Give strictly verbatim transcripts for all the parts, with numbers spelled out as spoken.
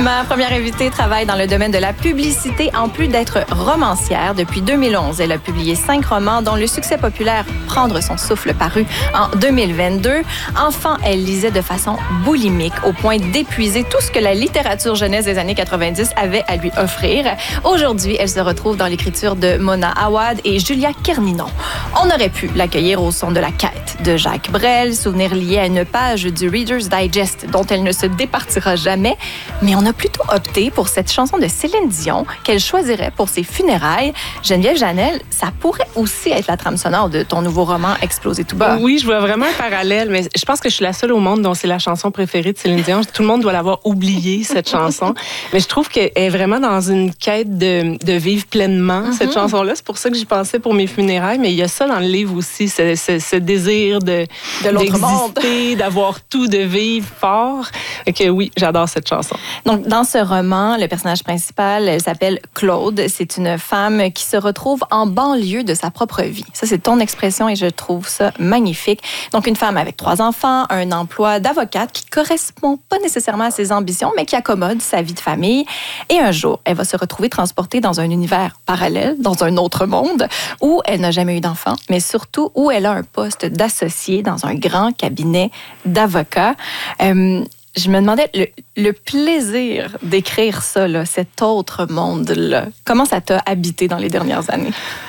Ma première invitée travaille dans le domaine de la publicité en plus d'être romancière. Depuis deux mille onze, elle a publié cinq romans dont le succès populaire Prendre son souffle paru en deux mille vingt-deux. Enfant, elle lisait de façon boulimique au point d'épuiser tout ce que la littérature jeunesse des années quatre-vingt-dix avait à lui offrir. Aujourd'hui, elle se retrouve dans l'écriture de Mona Awad et Julia Kerninon. On aurait pu l'accueillir au son de La Quête de Jacques Brel, souvenir lié à une page du Reader's Digest dont elle ne se départira jamais, mais on a plutôt opté pour cette chanson de Céline Dion qu'elle choisirait pour ses funérailles. Geneviève Janel, ça pourrait aussi être la trame sonore de ton nouveau roman Exploser tout bas. Oui, je vois vraiment un parallèle, mais je pense que je suis la seule au monde dont c'est la chanson préférée de Céline Dion. Tout le monde doit l'avoir oubliée, cette chanson. Mais je trouve qu'elle est vraiment dans une quête de, de vivre pleinement, mm-hmm. cette chanson-là. C'est pour ça que j'y pensais pour mes funérailles, mais il y a ça dans le livre aussi, ce, ce, ce désir de, de l'autre d'exister, monde. d'avoir tout, de vivre fort. Et que oui, j'adore cette chanson. Donc, dans ce roman, le personnage principal, elle s'appelle Claude. C'est une femme qui se retrouve en banlieue de sa propre vie. Ça, c'est ton expression et je trouve ça magnifique. Donc, une femme avec trois enfants, un emploi d'avocate qui correspond pas nécessairement à ses ambitions, mais qui accommode sa vie de famille. Et un jour, elle va se retrouver transportée dans un univers parallèle, dans un autre monde, où elle n'a jamais eu d'enfant, mais surtout où elle a un poste d'associée dans un grand cabinet d'avocats. Euh, Je me demandais, le, le plaisir d'écrire ça, là, cet autre monde-là, comment ça t'a habité dans les dernières années?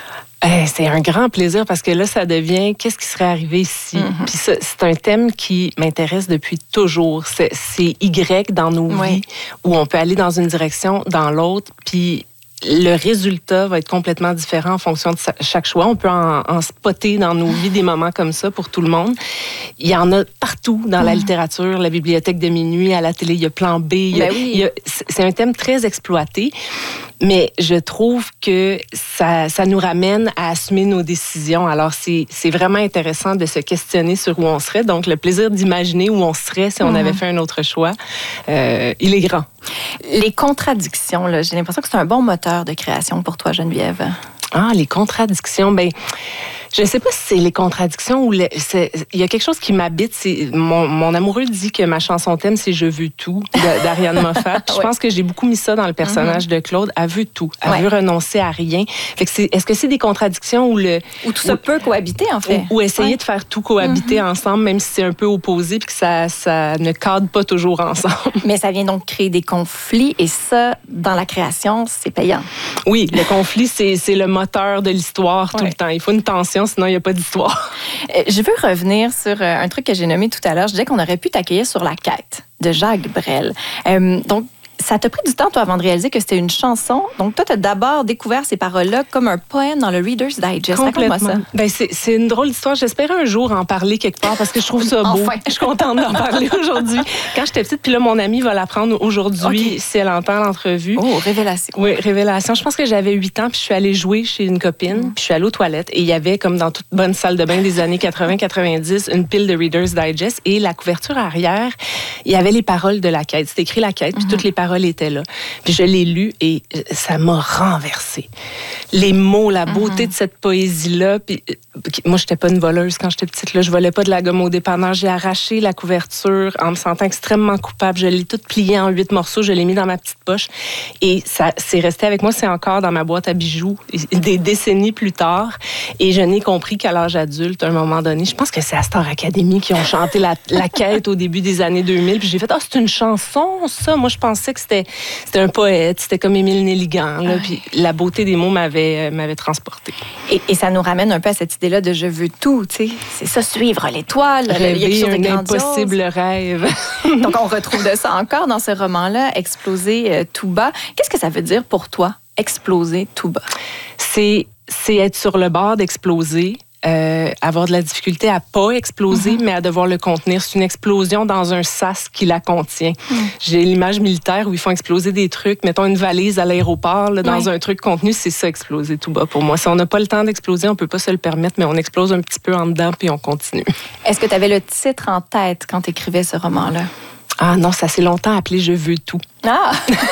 Eh, c'est un grand plaisir parce que là, ça devient qu'est-ce qui serait arrivé ici? Mm-hmm. Puis ça, c'est un thème qui m'intéresse depuis toujours. C'est, c'est Y dans nos oui. vies, où on peut aller dans une direction, dans l'autre, puis le résultat va être complètement différent en fonction de chaque choix. On peut en, en spotter dans nos vies des moments comme ça pour tout le monde. Il y en a partout dans mmh. la littérature, la bibliothèque de minuit, à la télé, il y a Plan B. Il y a, ben oui. il y a, c'est un thème très exploité, mais je trouve que ça, ça nous ramène à assumer nos décisions. Alors, c'est, c'est vraiment intéressant de se questionner sur où on serait. Donc, le plaisir d'imaginer où on serait si on mmh. avait fait un autre choix, euh, il est grand. Les contradictions, là, j'ai l'impression que c'est un bon moteur de création pour toi, Geneviève. Ah, les contradictions, bien... Je ne sais pas si c'est les contradictions ou... Le, c'est, il y a quelque chose qui m'habite. C'est, mon, mon amoureux dit que ma chanson thème, c'est « Je veux tout » d'Ariane Moffat. Je ouais. pense que j'ai beaucoup mis ça dans le personnage mm-hmm. de Claude. Elle veut tout. Elle ouais. veut renoncer à rien. Fait que c'est, est-ce que c'est des contradictions ou le... Ou tout ça ou, peut cohabiter, en fait. Ou, ou essayer ouais. de faire tout cohabiter mm-hmm. ensemble, même si c'est un peu opposé puis que ça, ça ne cadre pas toujours ensemble. Mais ça vient donc créer des conflits et ça, dans la création, c'est payant. Oui, le conflit, c'est, c'est le moteur de l'histoire tout ouais. le temps. Il faut une tension, sinon il n'y a pas d'histoire. Je veux revenir sur un truc que j'ai nommé tout à l'heure. Je disais qu'on aurait pu t'accueillir sur La Quête de Jacques Brel. Euh, donc, ça t'a pris du temps, toi, avant de réaliser que c'était une chanson. Donc, toi, tu as d'abord découvert ces paroles-là comme un poème dans le Reader's Digest. Raconte-moi ça. Ben, c'est, c'est une drôle d'histoire. J'espérais un jour en parler quelque part parce que je trouve ça beau. Enfin. Je suis contente d'en parler aujourd'hui. Quand j'étais petite, puis là, mon amie va l'apprendre aujourd'hui okay. si elle entend l'entrevue. Oh, révélation. Oui, révélation. Je pense que j'avais huit ans, puis je suis allée jouer chez une copine, mm. puis je suis allée aux toilettes. Et il y avait, comme dans toute bonne salle de bain des années quatre-vingts quatre-vingt-dix, une pile de Reader's Digest. Et la couverture arrière, il y avait les paroles de La Quête. C'était écrit La Quête, puis mm-hmm. toutes les paroles étaient là. Puis je l'ai lu et ça m'a renversé. Les mots, la beauté mm-hmm. de cette poésie-là. Puis, moi, j'étais pas une voleuse quand j'étais petite. Là. Je volais pas de la gomme au dépanneur. J'ai arraché la couverture en me sentant extrêmement coupable. Je l'ai toute pliée en huit morceaux. Je l'ai mis dans ma petite poche. Et ça, c'est resté avec moi. C'est encore dans ma boîte à bijoux des décennies plus tard. Et je n'ai compris qu'à l'âge adulte, à un moment donné, je pense que c'est à Star Academy qui ont chanté la, la Quête au début des années deux mille. Puis j'ai fait, ah, oh, c'est une chanson, ça. Moi, je pensais que c'était... C'était un poète, c'était comme Émile Nelligan. Là, puis la beauté des mots m'avait, euh, m'avait transportée. Et, et ça nous ramène un peu à cette idée-là de « je veux tout », tu sais. C'est ça, suivre l'étoile, rêver, il y a quelque chose de un grandiose. Impossible rêve. Donc, on retrouve de ça encore dans ce roman-là, « Exploser euh, tout bas ». Qu'est-ce que ça veut dire pour toi, exploser tout bas? C'est, c'est être sur le bord d'exploser. Euh, avoir de la difficulté à pas exploser, mm-hmm. mais à devoir le contenir. C'est une explosion dans un sas qui la contient. Mm. J'ai l'image militaire où ils font exploser des trucs. Mettons une valise à l'aéroport, là, dans oui. un truc contenu, c'est ça, exploser tout bas pour moi. Si on n'a pas le temps d'exploser, on peut pas se le permettre, mais on explose un petit peu en dedans puis on continue. Est-ce que tu avais le titre en tête quand tu écrivais ce roman-là? Ah non, ça s'est longtemps appelé « Je veux tout ». Ah!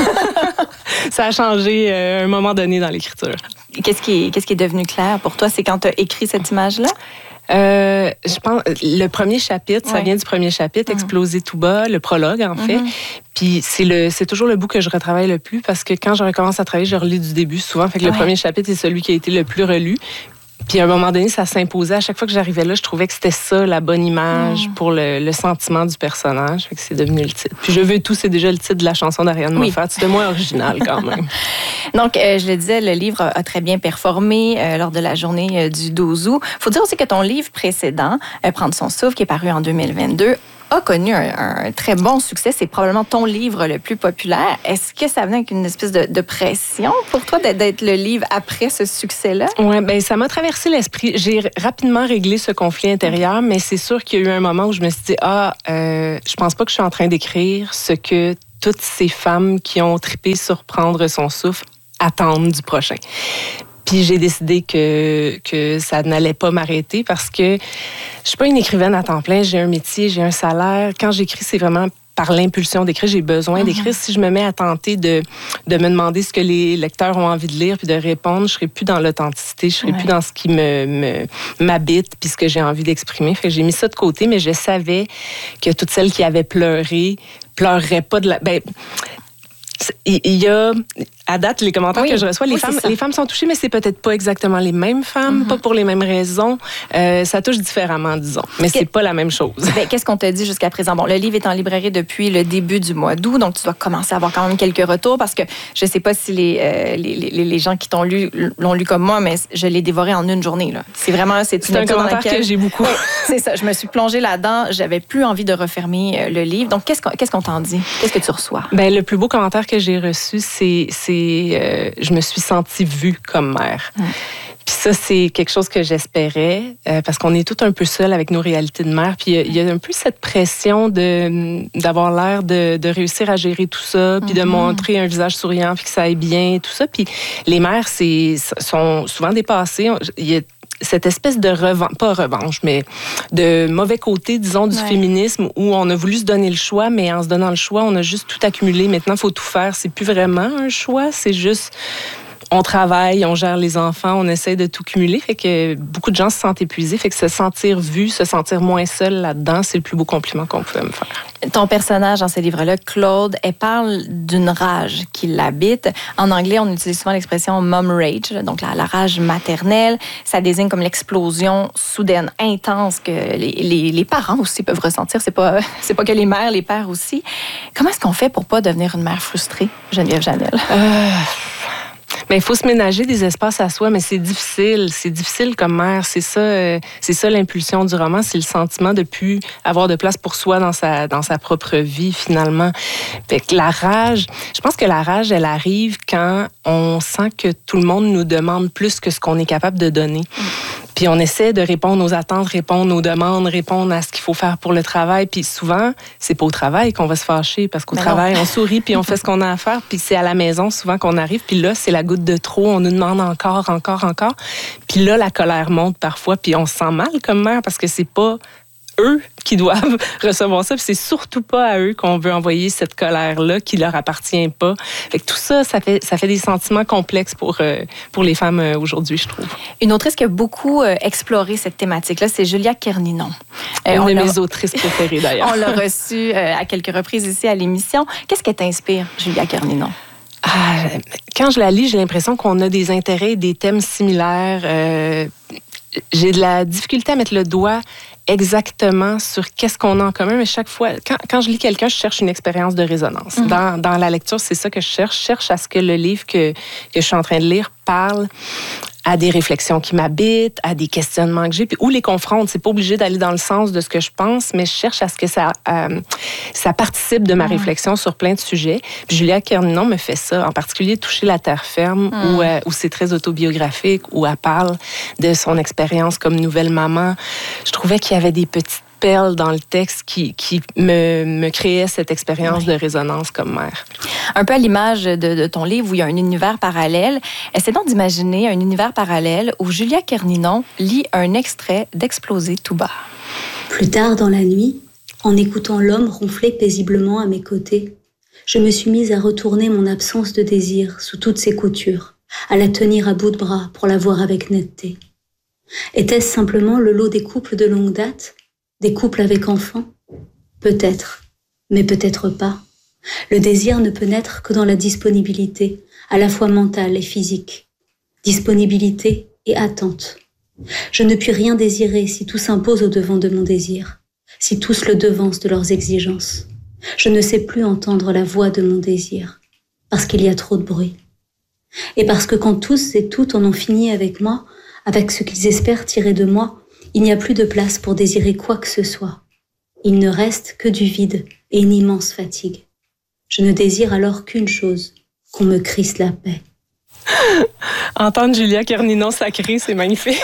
Ça a changé euh, à un moment donné dans l'écriture. Qu'est-ce qui est, qu'est-ce qui est devenu clair pour toi? C'est quand tu as écrit cette image-là? Euh, je pense le premier chapitre, ouais. ça vient du premier chapitre, mmh. Exploser tout bas, le prologue en fait. Mmh. Puis c'est le c'est toujours le bout que je retravaille le plus parce que quand je recommence à travailler, je relis du début souvent. Fait que ouais. le premier chapitre est celui qui a été le plus relu. Puis à un moment donné, ça s'imposait. À chaque fois que j'arrivais là, je trouvais que c'était ça, la bonne image mmh. pour le, le sentiment du personnage. Fait que c'est devenu le titre. Puis Je veux tout, c'est déjà le titre de la chanson d'Ariane oui. Moffat. C'était moins original quand même. Donc, euh, je le disais, le livre a très bien performé euh, lors de la journée euh, du douze août. Il faut dire aussi que ton livre précédent, euh, Prendre son souffle, qui est paru en deux mille vingt-deux, a connu un, un très bon succès. C'est probablement ton livre le plus populaire. Est-ce que ça venait avec une espèce de, de pression pour toi d'être, d'être le livre après ce succès-là? Oui, bien, ça m'a traversé l'esprit. J'ai rapidement réglé ce conflit intérieur, mais c'est sûr qu'il y a eu un moment où je me suis dit, ah, euh, je pense pas que je suis en train d'écrire ce que toutes ces femmes qui ont trippé sur Prendre son souffle attendent du prochain. Puis j'ai décidé que, que ça n'allait pas m'arrêter parce que je suis pas une écrivaine à temps plein. J'ai un métier, j'ai un salaire. Quand j'écris, c'est vraiment par l'impulsion d'écrire. J'ai besoin d'écrire. Mm-hmm. Si je me mets à tenter de, de me demander ce que les lecteurs ont envie de lire puis de répondre, je serai plus dans l'authenticité. Je serai ouais. plus dans ce qui me, me, m'habite puis ce que j'ai envie d'exprimer. Fait que j'ai mis ça de côté, mais je savais que toutes celles qui avaient pleuré pleureraient pas de la... Ben, il y a, à date, les commentaires oui. que je reçois, les, oui, femmes, les femmes sont touchées, mais c'est peut-être pas exactement les mêmes femmes, mm-hmm. pas pour les mêmes raisons. Euh, ça touche différemment, disons. Mais c'est pas la même chose. Ben, qu'est-ce qu'on te dit jusqu'à présent? Bon, le livre est en librairie depuis le début du mois d'août, donc tu dois commencer à avoir quand même quelques retours parce que je sais pas si les, euh, les, les, les gens qui t'ont lu l'ont lu comme moi, mais je l'ai dévoré en une journée. Là. C'est vraiment... C'est, c'est un commentaire laquelle... que j'ai beaucoup. Oui, c'est ça. Je me suis plongée là-dedans. J'avais plus envie de refermer le livre. Donc, qu'est-ce qu'on, qu'est-ce qu'on t'en dit? Qu'est-ce que tu reçois? Ben, le plus beau commentaire que j'ai reçu, c'est... c'est euh, je me suis sentie vue comme mère. Mmh. Puis ça, c'est quelque chose que j'espérais, euh, parce qu'on est tous un peu seuls avec nos réalités de mère. Puis il y, y a un peu cette pression de, d'avoir l'air de, de réussir à gérer tout ça, puis mm-hmm. de montrer un visage souriant, puis que ça aille bien, tout ça. Puis les mères, c'est, sont souvent dépassées. Il y a cette espèce de revanche, pas revanche, mais de mauvais côté, disons, du ouais. féminisme où on a voulu se donner le choix, mais en se donnant le choix, on a juste tout accumulé. Maintenant, il faut tout faire. C'est plus vraiment un choix, c'est juste... On travaille, on gère les enfants, on essaie de tout cumuler. Fait que beaucoup de gens se sentent épuisés. Fait que se sentir vu, se sentir moins seul là-dedans, c'est le plus beau compliment qu'on pouvait me faire. Ton personnage dans ce livre-là, Claude, elle parle d'une rage qui l'habite. En anglais, on utilise souvent l'expression mom rage, donc la, la rage maternelle. Ça désigne comme l'explosion soudaine, intense que les, les, les parents aussi peuvent ressentir. C'est pas, c'est pas que les mères, les pères aussi. Comment est-ce qu'on fait pour pas devenir une mère frustrée, Geneviève Janel? Euh... Mais il faut se ménager des espaces à soi, mais c'est difficile. C'est difficile comme mère. C'est ça, euh, c'est ça l'impulsion du roman. C'est le sentiment de ne plus avoir de place pour soi dans sa, dans sa propre vie, finalement. Fait que la rage, je pense que la rage, elle arrive quand on sent que tout le monde nous demande plus que ce qu'on est capable de donner. Puis on essaie de répondre aux attentes, répondre aux demandes, répondre à ce qu'il faut faire pour le travail. Puis souvent, c'est pas au travail qu'on va se fâcher parce qu'au Mais travail, non. on sourit puis on fait ce qu'on a à faire. Puis c'est à la maison souvent qu'on arrive. Puis là, c'est la goutte de trop. On nous demande encore, encore, encore. Puis là, la colère monte parfois. Puis on se sent mal comme mère parce que c'est pas eux qui doivent recevoir ça. Puis c'est surtout pas à eux qu'on veut envoyer cette colère-là qui leur appartient pas. Fait que tout ça, ça fait, ça fait des sentiments complexes pour, euh, pour les femmes euh, aujourd'hui, je trouve. Une autrice qui a beaucoup euh, exploré cette thématique-là, c'est Julia Kerninon. Euh, Une de mes autrices préférées, d'ailleurs. On l'a reçue euh, à quelques reprises ici à l'émission. Qu'est-ce qui t'inspire, Julia Kerninon? Ah, quand je la lis, j'ai l'impression qu'on a des intérêts et des thèmes similaires. Euh, j'ai de la difficulté à mettre le doigt exactement sur qu'est-ce qu'on a en commun, mais chaque fois, quand, quand je lis quelqu'un, je cherche une expérience de résonance. Mm-hmm. Dans, dans la lecture, c'est ça que je cherche. Je cherche à ce que le livre que, que je suis en train de lire parle à des réflexions qui m'habitent, à des questionnements que j'ai, puis où les confronte. C'est pas obligé d'aller dans le sens de ce que je pense, mais je cherche à ce que ça, euh, ça participe de ma mmh. réflexion sur plein de sujets. Puis Julia Kerninon me fait ça, en particulier Toucher la terre ferme, mmh. où, euh, où c'est très autobiographique, où elle parle de son expérience comme nouvelle maman. Je trouvais qu'il y avait des petites perles dans le texte qui, qui me, me créait cette expérience oui. de résonance comme mère. Un peu à l'image de, de ton livre où il y a un univers parallèle. Essaie donc d'imaginer un univers parallèle où Julia Kerninon lit un extrait d'Exploser tout bas. Plus tard dans la nuit, en écoutant l'homme ronfler paisiblement à mes côtés, je me suis mise à retourner mon absence de désir sous toutes ses coutures, à la tenir à bout de bras pour la voir avec netteté. Était-ce simplement le lot des couples de longue date, des couples avec enfants? Peut-être, mais peut-être pas. Le désir ne peut naître que dans la disponibilité, à la fois mentale et physique. Disponibilité et attente. Je ne puis rien désirer si tout s'impose au-devant de mon désir, si tous le devancent de leurs exigences. Je ne sais plus entendre la voix de mon désir, parce qu'il y a trop de bruit. Et parce que quand tous et toutes en ont fini avec moi, avec ce qu'ils espèrent tirer de moi, il n'y a plus de place pour désirer quoi que ce soit. Il ne reste que du vide et une immense fatigue. Je ne désire alors qu'une chose, qu'on me crisse la paix. Entendre Julia Carninon sacrée, c'est magnifique.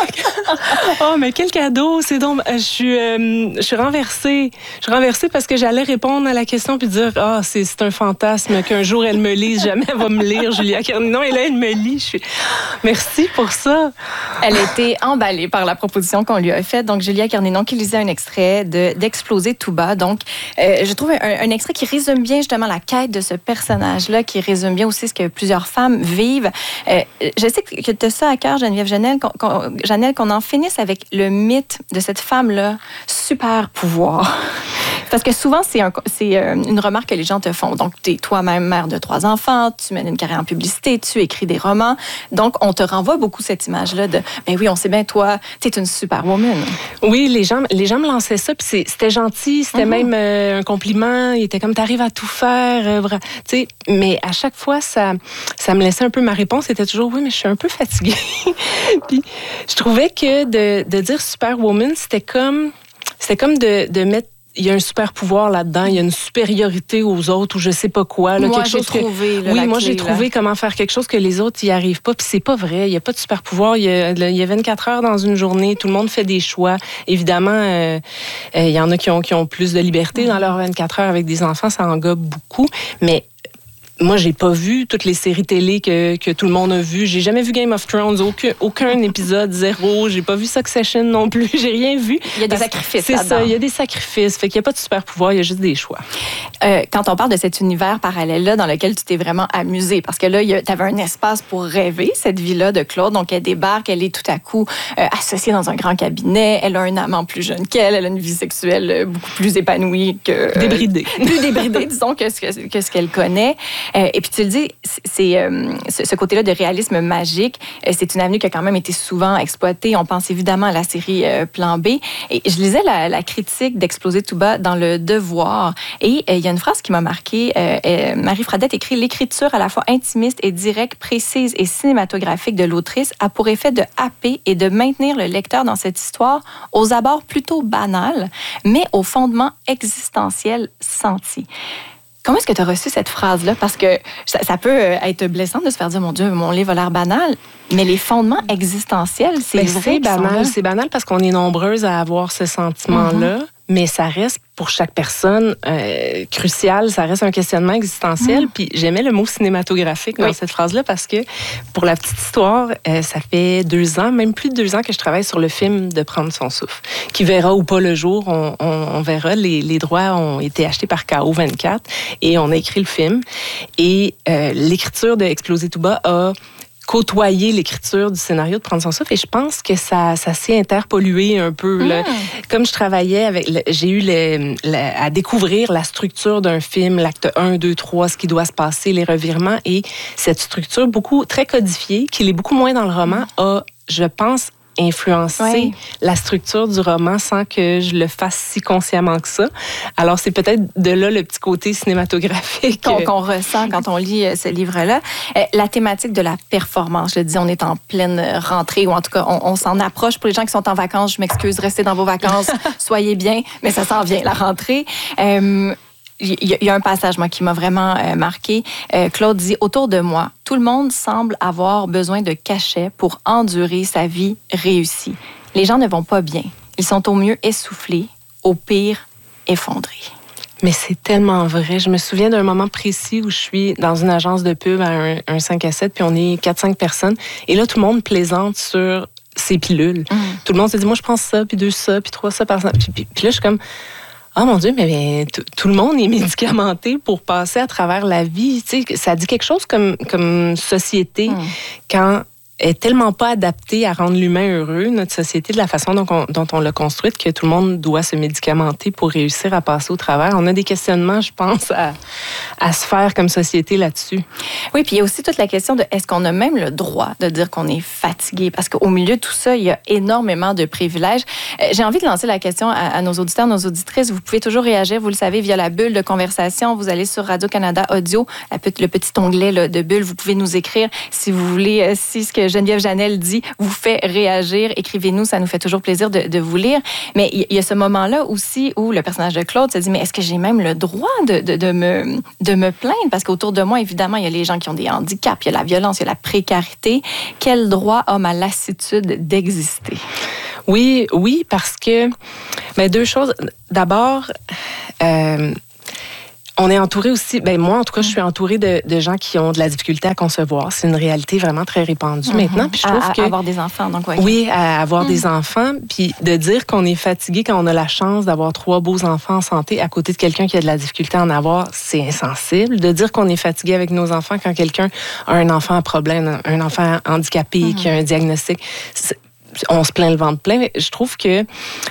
Oh, mais quel cadeau! C'est donc, je suis, euh, je suis renversée. Je suis renversée parce que j'allais répondre à la question puis dire, ah, oh, c'est, c'est un fantasme qu'un jour elle me lise, jamais elle va me lire, Julia Carninon. Et là, elle me lit. Je suis, merci pour ça. Elle a été emballée par la proposition qu'on lui a faite. Donc, Julia Carninon qui lisait un extrait de d'Exploser tout bas. Donc, euh, je trouve un, un extrait qui résume bien justement la quête de ce personnage-là, qui résume bien aussi ce que plusieurs femmes vivent. Euh, je sais que tu as ça à cœur, Geneviève Janel, qu'on, qu'on, Janel, qu'on en finisse avec le mythe de cette femme-là, super pouvoir. Parce que souvent, c'est, un, c'est une remarque que les gens te font. Donc, tu es toi-même mère de trois enfants, tu mènes une carrière en publicité, tu écris des romans. Donc, on te renvoie beaucoup cette image-là de « Ben oui, on sait bien, toi, tu es une superwoman. » Oui, les gens, les gens me lançaient ça, puis c'est, c'était gentil, c'était mm-hmm. même euh, un compliment. Il était comme « T'arrives à tout faire. Euh, » tu sais, mais à chaque fois, ça, ça me laissait un peu... Ma réponse était toujours « Oui, mais je suis un peu fatiguée. » Puis, je trouvais que de, de dire « superwoman », c'était comme, c'était comme de, de mettre... Il y a un super pouvoir là-dedans, il y a une supériorité aux autres ou je sais pas quoi. Là, moi, quelque j'ai chose trouvé. Que, là, oui, la moi, clé, j'ai trouvé là. comment faire quelque chose que les autres n'y arrivent pas. Puis c'est pas vrai. Il n'y a pas de super pouvoir. Il y, a, il y a vingt-quatre heures dans une journée. Tout le monde fait des choix. Évidemment, euh, euh, il y en a qui ont, qui ont plus de liberté dans leurs vingt-quatre heures avec des enfants. Ça englobe beaucoup. Mais moi, j'ai pas vu toutes les séries télé que, que tout le monde a vues. J'ai jamais vu Game of Thrones, aucun, aucun épisode, zéro. J'ai pas vu Succession non plus. J'ai rien vu. Il y a des sacrifices C'est là-dedans. ça, il y a des sacrifices. Fait qu'il y a pas de super pouvoir, il y a juste des choix. Euh, quand on parle de cet univers parallèle-là dans lequel tu t'es vraiment amusée, parce que là, tu avais un espace pour rêver, cette vie-là de Claude. Donc, elle débarque, elle est tout à coup euh, associée dans un grand cabinet. Elle a un amant plus jeune qu'elle. Elle a une vie sexuelle beaucoup plus épanouie que... Euh, débridée. Plus débridée, disons, que ce, que, que ce qu'elle connaît. Euh, et puis, tu le dis, c'est, euh, ce côté-là de réalisme magique, euh, c'est une avenue qui a quand même été souvent exploitée. On pense évidemment à la série euh, Plan B. Et je lisais la, la critique d'Exploser tout bas dans Le Devoir. Et euh, il y a une phrase qui m'a marquée. Euh, euh, Marie Fradette écrit « L'écriture à la fois intimiste et directe, précise et cinématographique de l'autrice a pour effet de happer et de maintenir le lecteur dans cette histoire aux abords plutôt banals, mais au fondement existentiel senti. » Comment est-ce que tu as reçu cette phrase-là? Parce que ça, ça peut être blessant de se faire dire, mon Dieu, mon livre a l'air banal, mais les fondements existentiels, c'est ben, vrai. C'est banal, c'est banal parce qu'on est nombreuses à avoir ce sentiment-là, mm-hmm. mais ça reste, pour chaque personne, euh, crucial, ça reste un questionnement existentiel. Mm. Puis j'aimais le mot cinématographique dans oui. cette phrase-là parce que, pour la petite histoire, euh, ça fait deux ans, même plus de deux ans que je travaille sur le film de Prendre son souffle, qui verra ou pas le jour, on, on, on verra. Les, les droits ont été achetés par K O vingt-quatre et on a écrit le film. Et euh, l'écriture de Exploser tout bas a côtoyer l'écriture du scénario de Prendre son souffle et je pense que ça, ça s'est interpollué un peu. Là. Mm. Comme je travaillais avec... Le, j'ai eu le, le, à découvrir la structure d'un film, l'acte un, deux, trois, ce qui doit se passer, les revirements et cette structure beaucoup, très codifiée, qui l'est beaucoup moins dans le roman, a, je pense, influencer oui. la structure du roman sans que je le fasse si consciemment que ça. Alors, c'est peut-être de là le petit côté cinématographique. Qu'on, qu'on ressent quand on lit ce livre-là. La thématique de la performance, je le dis, on est en pleine rentrée, ou en tout cas, on, on s'en approche. Pour les gens qui sont en vacances, je m'excuse, restez dans vos vacances, soyez bien, mais ça s'en vient, la rentrée. Euh, Il y a un passage, moi, qui m'a vraiment euh, marqué. Euh, Claude dit « Autour de moi, tout le monde semble avoir besoin de cachets pour endurer sa vie réussie. Les gens ne vont pas bien. Ils sont au mieux essoufflés, au pire effondrés. » Mais c'est tellement vrai. Je me souviens d'un moment précis où je suis dans une agence de pub à un, un cinq à sept, puis on est quatre cinq personnes. Et là, tout le monde plaisante sur ses pilules. Mm. Tout le monde se dit « Moi, je prends ça, puis deux ça, puis trois ça par exemple. » Puis, puis, puis là, je suis comme... Ah, oh, mon Dieu, mais, mais t- tout le monde est médicamenté pour passer à travers la vie. Tu sais, ça dit quelque chose comme, comme société mmh. quand est tellement pas adaptée à rendre l'humain heureux, notre société, de la façon dont on, dont on l'a construite, que tout le monde doit se médicamenter pour réussir à passer au travers. On a des questionnements, je pense, à, à se faire comme société là-dessus. Oui, puis il y a aussi toute la question de est-ce qu'on a même le droit de dire qu'on est fatigué? Parce qu'au milieu de tout ça, il y a énormément de privilèges. Euh, j'ai envie de lancer la question à, à nos auditeurs, nos auditrices. Vous pouvez toujours réagir, vous le savez, via la bulle de conversation. Vous allez sur Radio-Canada Audio, la, le petit onglet là, de bulle. Vous pouvez nous écrire si vous voulez, euh, si ce que Geneviève Janel dit vous fait réagir. Écrivez-nous, ça nous fait toujours plaisir de, de vous lire. Mais il y a ce moment-là aussi où le personnage de Claude se dit, mais est-ce que j'ai même le droit de, de, de, me, de me plaindre? Parce qu'autour de moi, évidemment, il y a les gens qui ont des handicaps, il y a la violence, il y a la précarité. Quel droit a ma lassitude d'exister? Oui, oui, parce que, mais deux choses. D'abord, euh, on est entouré aussi, ben moi en tout cas, je suis entourée de, de gens qui ont de la difficulté à concevoir. C'est une réalité vraiment très répandue mm-hmm. maintenant. Puis je trouve à, que à avoir des enfants, donc ouais. Oui, à avoir mm. des enfants, puis de dire qu'on est fatigué quand on a la chance d'avoir trois beaux enfants en santé à côté de quelqu'un qui a de la difficulté à en avoir, c'est insensible. De dire qu'on est fatigué avec nos enfants quand quelqu'un a un enfant à problème, un enfant handicapé mm-hmm. qui a un diagnostic, on se plaint le ventre plein. Mais je trouve que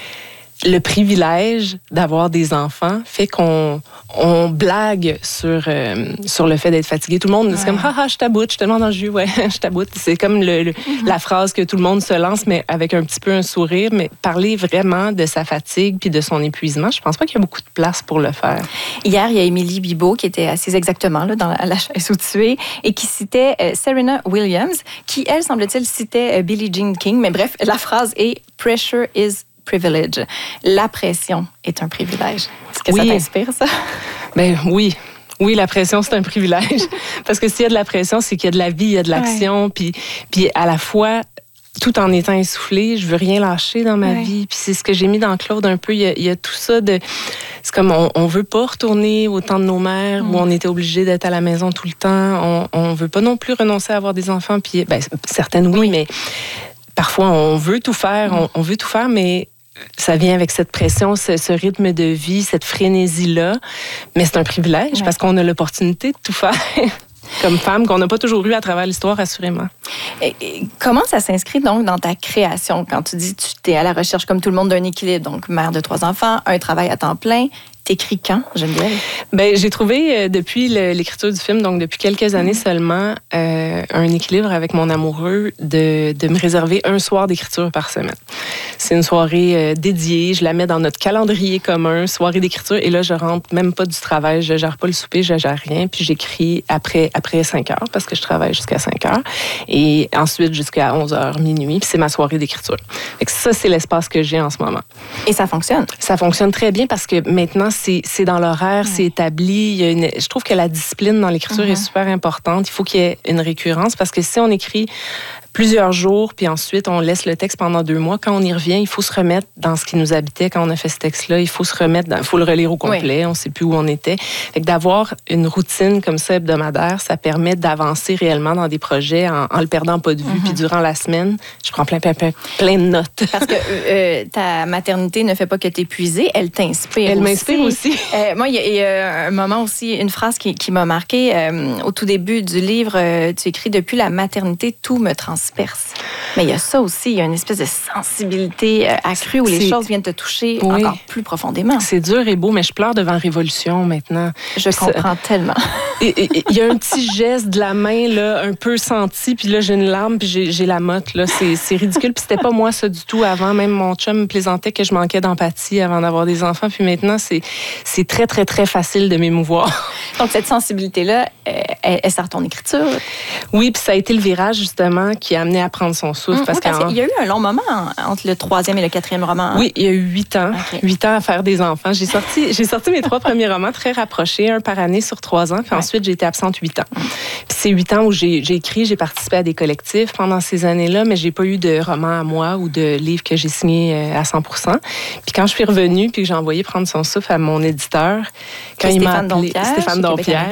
le privilège d'avoir des enfants fait qu'on on blague sur, euh, sur le fait d'être fatigué. Tout le monde, ouais. c'est comme « Ah, ah, je taboute, je suis tellement dans le jus, ouais, je taboute ». C'est comme le, le, mm-hmm. la phrase que tout le monde se lance, mais avec un petit peu un sourire. Mais parler vraiment de sa fatigue puis de son épuisement, je pense pas qu'il y a beaucoup de place pour le faire. Hier, il y a Émilie Bibeau qui était assise exactement là, dans la, la chaise où tu es et qui citait euh, Serena Williams, qui, elle, semble-t-il, citait euh, Billie Jean King. Mais bref, la phrase est « Pressure is privilege ». La pression est un privilège. Est-ce que oui. ça t'inspire, ça? Ben oui. Oui, la pression, c'est un privilège. Parce que s'il y a de la pression, c'est qu'il y a de la vie, il y a de l'action. Ouais. Puis, puis à la fois, tout en étant essoufflée, je veux rien lâcher dans ma ouais. vie. Puis c'est ce que j'ai mis dans Claude un peu. Il y a, il y a tout ça de... C'est comme, on, on veut pas retourner au temps de nos mères mm. où on était obligé d'être à la maison tout le temps. On, on veut pas non plus renoncer à avoir des enfants. Puis, ben, certaines, oui, oui. mais parfois, on veut tout faire. Mm. On, on veut tout faire, mais... Ça vient avec cette pression, ce, ce rythme de vie, cette frénésie-là. Mais c'est un privilège ouais. parce qu'on a l'opportunité de tout faire comme femme, qu'on n'a pas toujours eu à travers l'histoire, assurément. Et, et comment ça s'inscrit donc dans ta création? Quand tu dis que tu es à la recherche, comme tout le monde, d'un équilibre, donc mère de trois enfants, un travail à temps plein, t'écris quand, Geneviève? Ben, j'ai trouvé euh, depuis le, l'écriture du film, donc depuis quelques années mmh. seulement, euh, un équilibre avec mon amoureux de, de me réserver un soir d'écriture par semaine. C'est une soirée euh, dédiée, je la mets dans notre calendrier commun, soirée d'écriture, et là, je rentre même pas du travail, je gère pas le souper, je gère rien, puis j'écris après, après cinq heures, parce que je travaille jusqu'à cinq heures, et ensuite jusqu'à onze heures, minuit, puis c'est ma soirée d'écriture. Fait que ça, c'est l'espace que j'ai en ce moment. Et ça fonctionne? Ça fonctionne très bien, parce que maintenant, c'est, c'est dans l'horaire, ouais. c'est établi. Il y a une, je trouve que la discipline dans l'écriture mm-hmm. est super importante. Il faut qu'il y ait une récurrence, parce que si on écrit plusieurs jours, puis ensuite on laisse le texte pendant deux mois, quand on y revient, il faut se remettre dans ce qui nous habitait quand on a fait ce texte-là. Il faut se remettre, dans, il faut le relire au complet. Oui. On ne sait plus où on était. Fait que d'avoir une routine comme ça hebdomadaire, ça permet d'avancer réellement dans des projets en, en le perdant pas de vue. Mm-hmm. Puis durant la semaine, je prends plein, plein, plein, plein de notes. Parce que euh, ta maternité ne fait pas que t'épuiser, elle t'inspire Elle aussi. m'inspire aussi. Euh, moi, il y, y a un moment aussi, une phrase qui, qui m'a marquée. Euh, au tout début du livre, euh, tu écris « Depuis la maternité, tout me transperce ». Mais il y a ça aussi, il y a une espèce de sensibilité accrue où les c'est... choses viennent te toucher oui. encore plus profondément. C'est dur et beau, mais je pleure devant Révolution maintenant. Je comprends ça... tellement. Il y a un petit geste de la main là, un peu senti, puis là j'ai une larme, puis j'ai, j'ai la motte. Là. C'est, c'est ridicule, puis c'était pas moi ça du tout avant. Même mon chum me plaisantait que je manquais d'empathie avant d'avoir des enfants, puis maintenant c'est, c'est très, très, très facile de m'émouvoir. Donc cette sensibilité-là, elle, elle sert à ton écriture? Oui, puis ça a été le virage justement qui a amené à prendre son souffle. Mmh, parce, parce qu'il y a eu un long moment entre le troisième et le quatrième roman. Oui, il y a eu huit ans. Okay. Huit ans à faire des enfants. J'ai sorti, j'ai sorti mes trois premiers romans très rapprochés, un par année sur trois ans. Puis ouais. ensuite, j'ai été absente huit ans. Mmh. Puis c'est huit ans où j'ai, j'ai écrit, j'ai participé à des collectifs pendant ces années-là, mais j'ai pas eu de roman à moi ou de livre que j'ai signé à cent pour cent. Puis quand je suis revenue, puis que j'ai envoyé prendre son souffle à mon éditeur, quand il Stéphane m'a appelé, Dompierre, Stéphane Dompierre,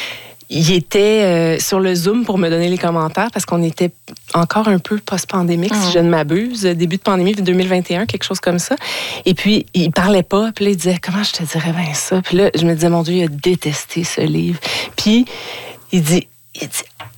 il était euh, sur le Zoom pour me donner les commentaires parce qu'on était encore un peu post-pandémique, mmh. si je ne m'abuse, début de pandémie deux mille vingt et un, quelque chose comme ça. Et puis, il parlait pas, puis là, il disait « Comment je te dirais bien ça? » Puis là, je me disais « Mon Dieu, il a détesté ce livre. » Puis, il dit, il dit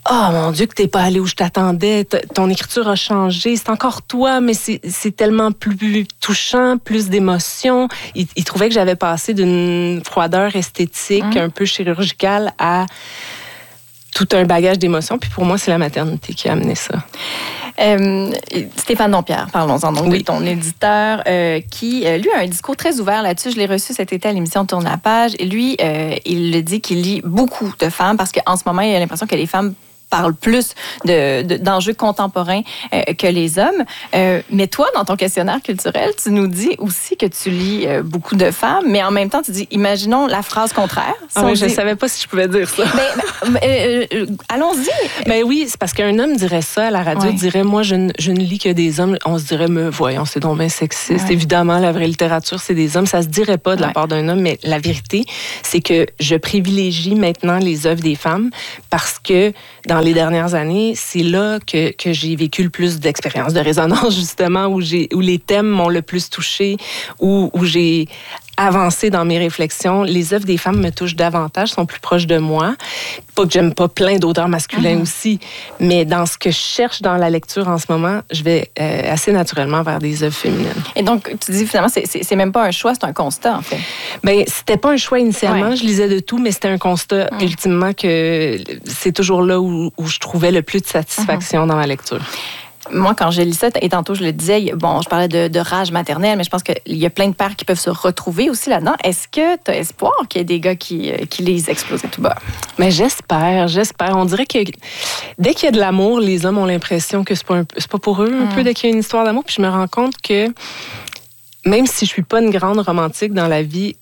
oh mon Dieu, que t'es pas allé où je t'attendais, T- ton écriture a changé, c'est encore toi, mais c'est, c'est tellement plus touchant, plus d'émotion. Il, il trouvait que j'avais passé d'une froideur esthétique mmh. un peu chirurgicale à tout un bagage d'émotions. Puis pour moi, c'est la maternité qui a amené ça. Euh, Stéphane Dompierre, parlons-en donc oui. de ton éditeur, euh, qui, euh, lui, a un discours très ouvert là-dessus. Je l'ai reçu cet été à l'émission Tourne la page. Et lui, euh, il le dit qu'il lit beaucoup de femmes parce qu'en ce moment, il a l'impression que les femmes parle plus de, de, d'enjeux contemporains euh, que les hommes. Euh, mais toi, dans ton questionnaire culturel, tu nous dis aussi que tu lis euh, beaucoup de femmes, mais en même temps, tu dis, imaginons la phrase contraire. Si ah oui, je ne dit... savais pas si je pouvais dire ça. Ben, euh, euh, allons-y. Ben oui, c'est parce qu'un homme dirait ça à la radio, ouais. dirait, moi, je ne, je ne lis que des hommes. On se dirait, mais voyons, c'est donc bien sexiste. Ouais. Évidemment, la vraie littérature, c'est des hommes. Ça se dirait pas de la ouais. part d'un homme, mais la vérité, c'est que je privilégie maintenant les œuvres des femmes parce que dans les dernières années, c'est là que, que j'ai vécu le plus d'expériences de résonance, justement, où, j'ai, où les thèmes m'ont le plus touchée, où, où j'ai avancé dans mes réflexions. Les œuvres des femmes me touchent davantage, sont plus proches de moi. Pas que j'aime pas plein d'auteurs masculins mm-hmm. aussi, mais dans ce que je cherche dans la lecture en ce moment, je vais euh, assez naturellement vers des œuvres féminines. Et donc, tu dis finalement, c'est, c'est, c'est même pas un choix, c'est un constat, en fait. Bien, c'était pas un choix initialement, ouais. je lisais de tout, mais c'était un constat, mm. ultimement, que c'est toujours là où, où je trouvais le plus de satisfaction mm-hmm. dans ma lecture. Moi, quand je lis ça, et tantôt je le disais, bon, je parlais de, de rage maternelle, mais je pense qu'il y a plein de pères qui peuvent se retrouver aussi là-dedans. Est-ce que tu as espoir qu'il y ait des gars qui, qui lisent exploser tout bas? Mais j'espère, j'espère. On dirait que dès qu'il y a de l'amour, les hommes ont l'impression que c'est pas, un, c'est pas pour eux, un mm. peu, dès qu'il y a une histoire d'amour. Puis je me rends compte que même si je suis pas une grande romantique dans la vie,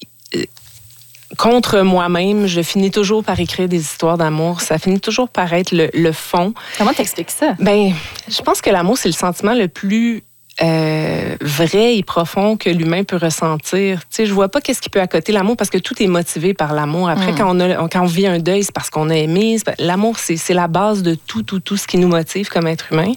contre moi-même, je finis toujours par écrire des histoires d'amour. Ça finit toujours par être le, le fond. Comment t'expliques ça? Ben, je pense que l'amour, c'est le sentiment le plus euh, vrai et profond que l'humain peut ressentir. Tu sais, je vois pas qu'est-ce qui peut accoter l'amour parce que tout est motivé par l'amour. Après, mm. quand, on a, quand on vit un deuil, c'est parce qu'on a aimé. L'amour, c'est, c'est la base de tout, tout, tout ce qui nous motive comme être humain.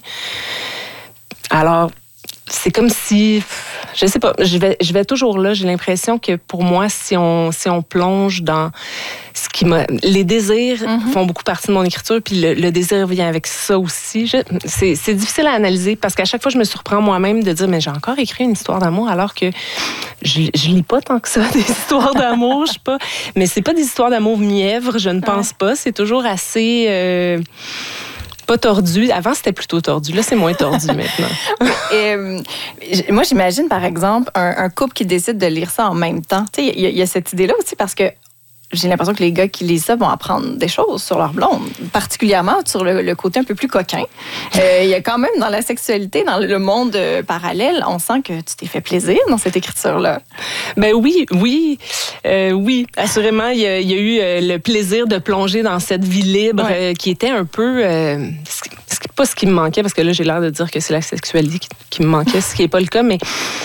Alors, c'est comme si, je sais pas, je vais, je vais toujours là. J'ai l'impression que pour moi, si on, si on plonge dans ce qui m'a, les désirs mm-hmm. font beaucoup partie de mon écriture, puis le, le désir vient avec ça aussi. Je, c'est, c'est difficile à analyser parce qu'à chaque fois, je me surprends moi-même de dire, mais j'ai encore écrit une histoire d'amour alors que je, je lis pas tant que ça des histoires d'amour. Je sais pas, mais c'est pas des histoires d'amour mièvres, je ne pense pas. C'est toujours assez. Euh, Pas tordu. Avant, c'était plutôt tordu. Là, c'est moins tordu maintenant. Et, euh, moi, j'imagine, par exemple, un, un couple qui décide de lire ça en même temps. Tu sais, il y, y a cette idée-là aussi parce que j'ai l'impression que les gars qui lisent ça vont apprendre des choses sur leur blonde, particulièrement sur le, le côté un peu plus coquin. Euh, il y a quand même dans la sexualité, dans le monde euh, parallèle, on sent que tu t'es fait plaisir dans cette écriture-là. Ben oui, oui, euh, oui, assurément, il y a, il y a eu euh, le plaisir de plonger dans cette vie libre ouais. euh, qui était un peu... Euh, c'est pas ce qui me manquait, parce que là, j'ai l'air de dire que c'est la sexualité qui, qui me manquait, ce qui n'est pas le cas, mais...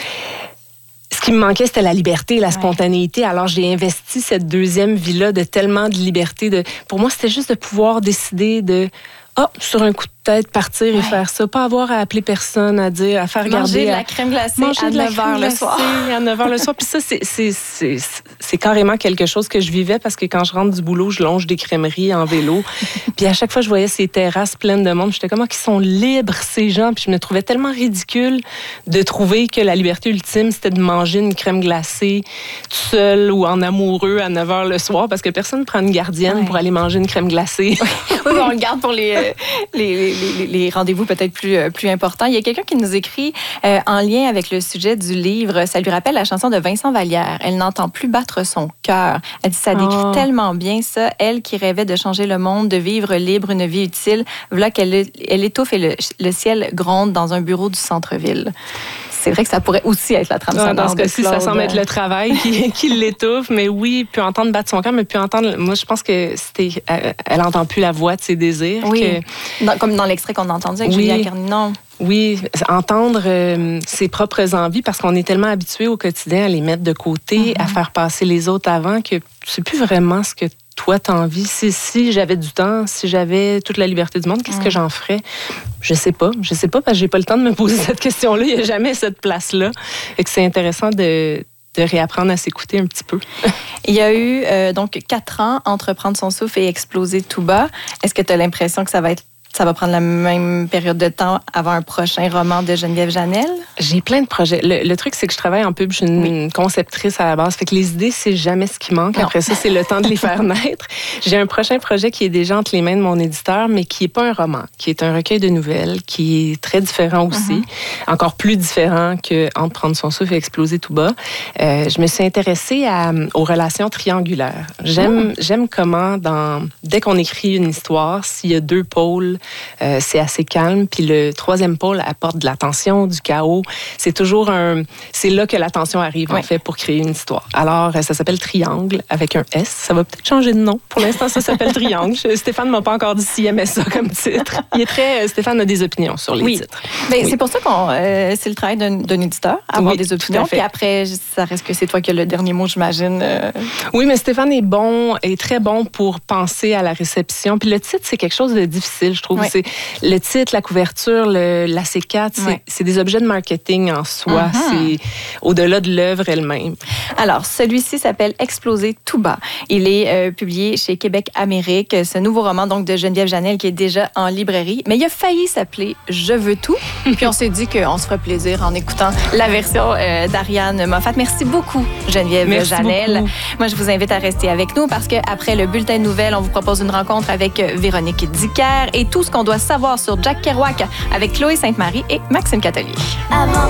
Ce qui me manquait, c'était la liberté, la spontanéité. Alors, j'ai investi cette deuxième vie-là de tellement de liberté. De... Pour moi, c'était juste de pouvoir décider de, oh, sur un coup de tête, partir ouais. et faire ça. Pas avoir à appeler personne, à dire, à faire manger regarder. De à... la crème glacée manger à de la neuf heures le soir. À neuf heures le soir. Puis ça, c'est, c'est, c'est, c'est carrément quelque chose que je vivais parce que quand je rentre du boulot, je longe des crèmeries en vélo. Puis à chaque fois, je voyais ces terrasses pleines de monde. J'étais comme, qu'ils sont libres, ces gens. Puis je me trouvais tellement ridicule de trouver que la liberté ultime, c'était de manger une crème glacée tout seul ou en amoureux à neuf heures le soir parce que personne ne prend une gardienne ouais. pour aller manger une crème glacée. Oui, on le garde pour les, les, les, les, les rendez-vous peut-être plus, plus importants. Il y a quelqu'un qui nous écrit euh, en lien avec le sujet du livre. Ça lui rappelle la chanson de Vincent Vallière. Elle n'entend plus battre son cœur. Elle dit ça décrit oh. tellement bien ça. Elle qui rêvait de changer le monde, de vivre libre, une vie utile. Voilà qu'elle elle étouffe et le, le ciel gronde dans un bureau du centre-ville. C'est vrai que ça pourrait aussi être la trame sonore. Dans ce cas-ci, ça semble être le travail qui, qui l'étouffe. Mais oui, puis entendre battre son cœur, mais puis entendre... Moi, je pense que c'était... Elle n'entend plus la voix de ses désirs. Oui, que... dans, comme dans l'extrait qu'on a entendu avec oui. Julia Carninon. Oui, entendre euh, ses propres envies, parce qu'on est tellement habitué au quotidien à les mettre de côté, mm-hmm. à faire passer les autres avant, que c'est plus vraiment ce que toi, t'as envie. Si, si j'avais du temps, si j'avais toute la liberté du monde, qu'est-ce mm. que j'en ferais? Je sais pas. Je sais pas parce que j'ai pas le temps de me poser cette question-là. Il n'y a jamais cette place-là. Et que c'est intéressant de, de réapprendre à s'écouter un petit peu. Il y a eu euh, donc quatre ans entre Prendre son souffle et Exploser tout bas. Est-ce que tu as l'impression que ça va être ça va prendre la même période de temps avant un prochain roman de Geneviève Janel? J'ai plein de projets. Le, le truc, c'est que je travaille en pub. Je suis une oui. conceptrice à la base. Fait que les idées, c'est jamais ce qui manque. Non. Après ça, c'est le temps de les faire naître. J'ai un prochain projet qui est déjà entre les mains de mon éditeur, mais qui n'est pas un roman, qui est un recueil de nouvelles, qui est très différent aussi. Mm-hmm. Encore plus différent que Entre Prendre son souffle et Exploser tout bas. Euh, je me suis intéressée à, aux relations triangulaires. J'aime, mm. j'aime comment, dans, dès qu'on écrit une histoire, s'il y a deux pôles, Euh, c'est assez calme. Puis le troisième pôle apporte de la tension, du chaos. C'est toujours un... C'est là que la tension arrive, oui. en fait, pour créer une histoire. Alors, ça s'appelle Triangle, avec un S. Ça va peut-être changer de nom. Pour l'instant, ça s'appelle Triangle. Stéphane ne m'a pas encore dit s'il aimait ça comme titre. Il est très... Stéphane a des opinions sur les oui. titres. Mais oui. c'est pour ça qu'on... Euh, c'est le travail d'un, d'un éditeur, avoir oui, des opinions. Puis après, ça reste que c'est toi qui as le dernier mot, j'imagine. Euh... Oui, mais Stéphane est bon, est très bon pour penser à la réception. Puis le titre, c'est quelque chose de difficile, je trouve. Oui. C'est le titre, la couverture, le, la C quatre, c'est, ouais. c'est des objets de marketing en soi. Uh-huh. C'est au-delà de l'œuvre elle-même. Alors, celui-ci s'appelle Exploser tout bas. Il est euh, publié chez Québec Amérique. Ce nouveau roman donc de Geneviève Janel qui est déjà en librairie. Mais il a failli s'appeler Je veux tout. Puis on s'est dit qu'on se ferait plaisir en écoutant la version euh, d'Ariane Moffat. Merci beaucoup, Geneviève Merci Janel. Beaucoup. Moi, je vous invite à rester avec nous parce qu'après le bulletin de nouvelles, on vous propose une rencontre avec Véronique Dicker et tout ce qu'on doit savoir sur Jack Kerouac avec Chloé Sainte-Marie et Maxime Catelier. Avant